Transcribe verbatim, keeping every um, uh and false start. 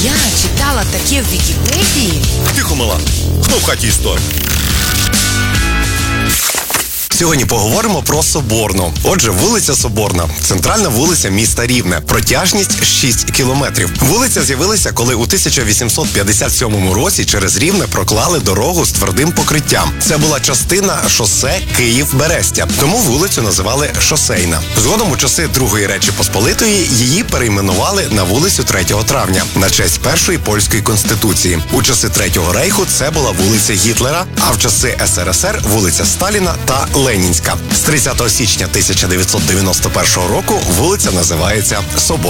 Я читала таке в Вікіпедії. Тихо, мала. Хто в хаті історик? Сьогодні поговоримо про Соборну. Отже, вулиця Соборна – центральна вулиця міста Рівне. Протяжність шість кілометрів. Вулиця з'явилася, коли у тисяча вісімсот п'ятдесят сьомому році через Рівне проклали дорогу з твердим покриттям. Це була частина шосе Київ-Берестя, тому вулицю називали Шосейна. Згодом у часи Другої Речі Посполитої її перейменували на вулицю третього травня на честь першої польської конституції. У часи Третього Рейху це була вулиця Гітлера, а в часи ес ер ес ер – вулиця Сталіна та Ленінська. З тридцятого січня тисяча дев'ятсот дев'яносто першого року вулиця називається Соборна.